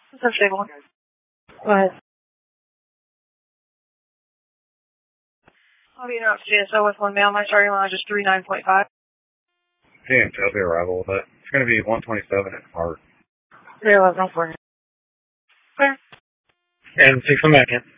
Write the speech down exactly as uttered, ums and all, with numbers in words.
This is stable. Go ahead. I'll be out to J S O with one mail. My starting line is three nine point five. Damn, Chelsea arrival, but it's going to be one twenty-seven at Hart. three eleven four. Clear. And six, come back in.